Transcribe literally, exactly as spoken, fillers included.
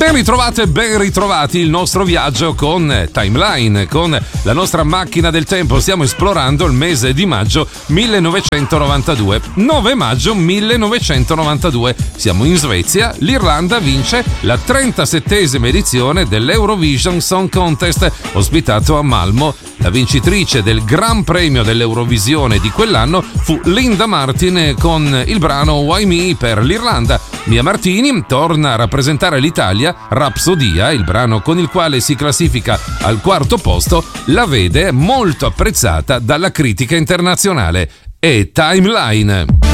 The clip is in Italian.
Ben ritrovate, ben ritrovati il nostro viaggio con Timeline, con la nostra macchina del tempo. Stiamo esplorando il mese di maggio millenovecentonovantadue. nove maggio millenovecentonovantadue. Siamo in Svezia, l'Irlanda vince la trentasettesima edizione dell'Eurovision Song Contest, ospitato a Malmö. La vincitrice del Gran Premio dell'Eurovisione di quell'anno fu Linda Martin con il brano Why Me per l'Irlanda. Mia Martini torna a rappresentare l'Italia. Rapsodia, il brano con il quale si classifica al quarto posto, la vede molto apprezzata dalla critica internazionale. E Timeline.